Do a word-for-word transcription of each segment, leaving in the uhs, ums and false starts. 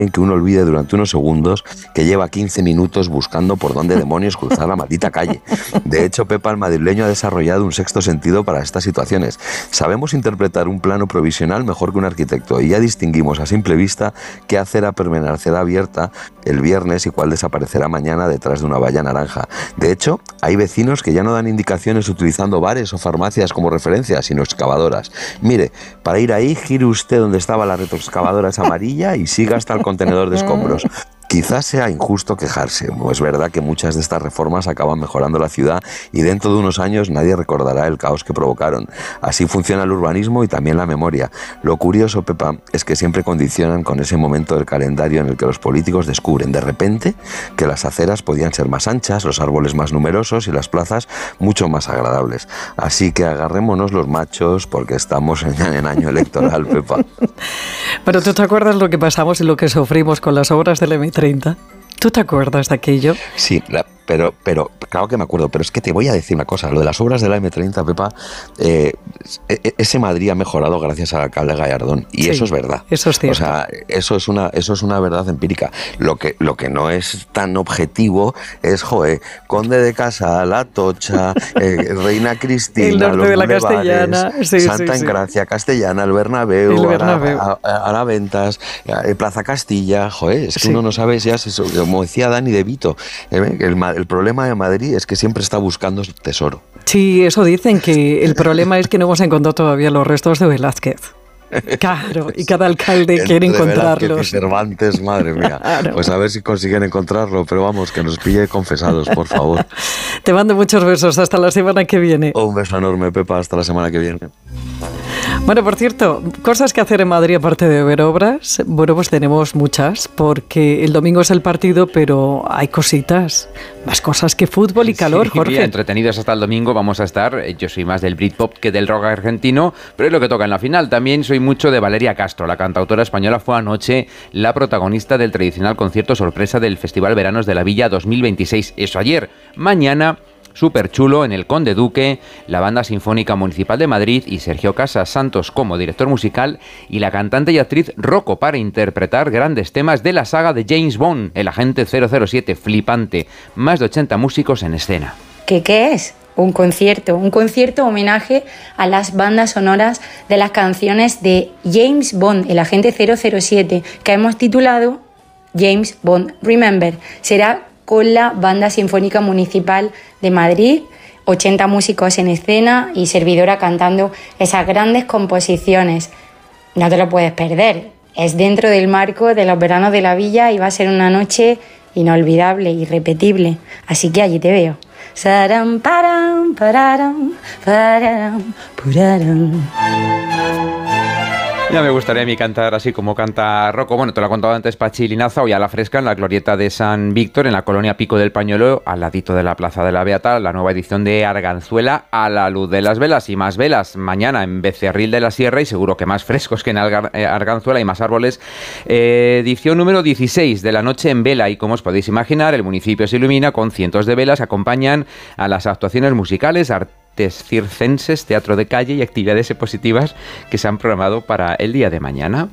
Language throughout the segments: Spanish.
que uno olvide durante unos segundos que lleva quince minutos buscando por dónde demonios cruzar la maldita calle. De hecho, Pepa, el madrileño, ha desarrollado un sexto sentido para estas situaciones. Sabemos interpretar un plano provisional mejor que un arquitecto y ya distinguimos a simple vista qué acera permanecerá abierta el viernes y cuál desaparecerá mañana detrás de una valla naranja. De hecho, hay vecinos que ya no dan indicaciones utilizando bares o farmacias como referencia, sino excavadoras. Mire, para ir ahí, gire usted donde estaba la retroexcavadora esa amarilla y siga hasta el contenedor de escombros. Quizás sea injusto quejarse, es verdad que muchas de estas reformas acaban mejorando la ciudad y dentro de unos años nadie recordará el caos que provocaron. Así funciona el urbanismo y también la memoria. Lo curioso, Pepa, es que siempre condicionan con ese momento del calendario en el que los políticos descubren de repente que las aceras podían ser más anchas, los árboles más numerosos y las plazas mucho más agradables. Así que agarrémonos los machos porque estamos en, en año electoral, Pepa. Pero ¿tú te acuerdas lo que pasamos y lo que sufrimos con las obras del eme treinta? ¿Tú te acuerdas de aquello? Sí, la, pero, pero claro que me acuerdo, pero es que te voy a decir una cosa, lo de las obras de la eme treinta, Pepa, eh, ese Madrid ha mejorado gracias al alcalde Gallardón, y sí, eso es verdad. Eso es cierto. O sea, eso es una, eso es una verdad empírica. Lo que, lo que no es tan objetivo es, joe, Conde de Casal, Atocha, eh, Reina Cristina, el norte los de la bulevares, Castellana, sí, Santa sí, sí. Engracia, Castellana, el Bernabéu, el Bernabéu. Ara, Ara, Araventas, eh, Plaza Castilla, joe, es que sí. uno no sabe si es eso, como decía Dani de Vito, eh, el, el problema de Madrid es que siempre está buscando tesoro. Sí, eso dicen, que el problema es que no hemos encontrado todavía los restos de Velázquez. Claro, y cada alcalde Entre quiere encontrarlos. Velázquez y Cervantes, madre mía. Claro. Pues a ver si consiguen encontrarlo, pero vamos, que nos pille confesados, por favor. Te mando muchos besos, hasta la semana que viene. Un beso enorme, Pepa, hasta la semana que viene. Bueno, por cierto, cosas que hacer en Madrid aparte de ver obras, bueno, pues tenemos muchas, porque el domingo es el partido, pero hay cositas, más cosas que fútbol y calor, sí, Jorge. Mira, entretenidos hasta el domingo vamos a estar. Yo soy más del Britpop que del rock argentino, pero es lo que toca en la final. También soy mucho de Valeria Castro, la cantautora española. Fue anoche la protagonista del tradicional concierto sorpresa del Festival Veranos de la Villa dos mil veintiséis. Eso ayer. Mañana, súper chulo, en el Conde Duque, la Banda Sinfónica Municipal de Madrid y Sergio Casas Santos como director musical y la cantante y actriz Rocco para interpretar grandes temas de la saga de James Bond, el agente cero cero siete, flipante. Más de ochenta músicos en escena. ¿Qué, qué es? Un concierto, un concierto homenaje a las bandas sonoras de las canciones de James Bond, el agente cero cero siete, que hemos titulado James Bond Remember. Será con la Banda Sinfónica Municipal de Madrid, ochenta músicos en escena y servidora cantando esas grandes composiciones. No te lo puedes perder. Es dentro del marco de los veranos de la Villa y va a ser una noche inolvidable, irrepetible. Así que allí te veo. Saram, param, pararam, pararam, puraram. Ya me gustaría a mí cantar así como canta Rocco. Bueno, te lo he contado antes, Pachi Linaza, hoy a la fresca en la glorieta de San Víctor, en la colonia Pico del Pañuelo, al ladito de la Plaza de la Beata, la nueva edición de Arganzuela a la luz de las velas. Y más velas mañana en Becerril de la Sierra, y seguro que más frescos que en Arganzuela y más árboles. Eh, edición número dieciséis de la noche en vela, y como os podéis imaginar, el municipio se ilumina con cientos de velas que acompañan a las actuaciones musicales, artísticas, circenses, teatro de calle y actividades expositivas que se han programado para el día de mañana.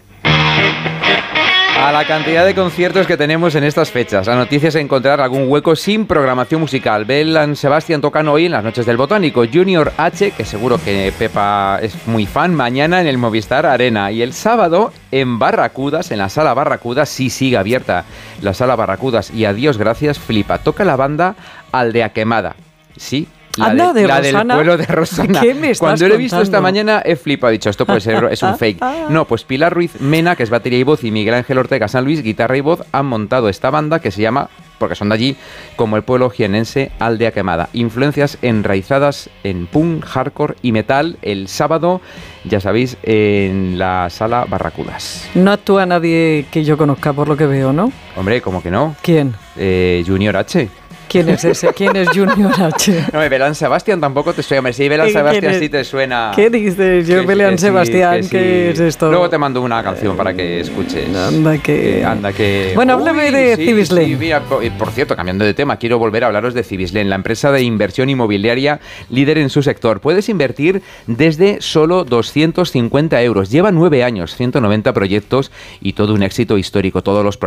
A la cantidad de conciertos que tenemos en estas fechas, la noticia es encontrar algún hueco sin programación musical. Bell and Sebastian tocan hoy en las noches del Botánico. Junior H, que seguro que Pepa es muy fan, mañana en el Movistar Arena. Y el sábado en Barracudas, en la Sala Barracudas, sí sigue abierta la Sala Barracudas. Y a Dios gracias, flipa. Toca la banda Aldea Quemada. Sí. La, Anda, de, de la del pueblo de Rosana. ¿Qué me estás Cuando lo he visto contando? Esta mañana he flipado, he dicho, esto puede ser, es un fake. No, pues Pilar Ruiz Mena, que es batería y voz, y Miguel Ángel Ortega San Luis, guitarra y voz, han montado esta banda que se llama, porque son de allí, como el pueblo jienense, Aldea Quemada. Influencias enraizadas en punk, hardcore y metal. El sábado, ya sabéis, en la Sala Barracudas. No actúa nadie que yo conozca por lo que veo, ¿no? Hombre, ¿cómo que no? ¿Quién? Eh, Junior H. ¿Quién es ese? ¿Quién es Junior H? No, Belán Sebastián tampoco te suena. Sí, Belán Sebastián sí te suena. ¿Qué dices? Yo, Belán Sebastián, sí, ¿qué sí. es esto? Luego te mando una canción para que escuches. Anda que... Eh, anda que... Bueno, háblame de sí, Cibislen. Sí, mira, por, por cierto, cambiando de tema, quiero volver a hablaros de Cibislen, la empresa de inversión inmobiliaria líder en su sector. Puedes invertir desde solo doscientos cincuenta euros. Lleva nueve años, ciento noventa proyectos y todo un éxito histórico. Todos los proyectos